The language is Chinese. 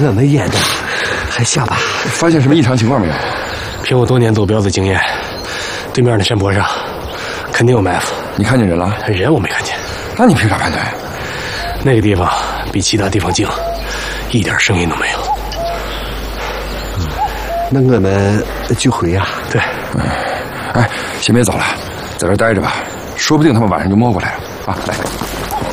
我们演的还像吧？ 发现什么异常情况没有？ 凭我多年走镖的经验，对面的山坡上肯定有埋伏。 你看见人了？ 人我没看见。 那你凭啥判断？ 那个地方比其他地方静，一点声音都没有。 那我们就回呀。 对。 哎，先别走了，在这儿待着吧，说不定他们晚上就摸过来了啊！来。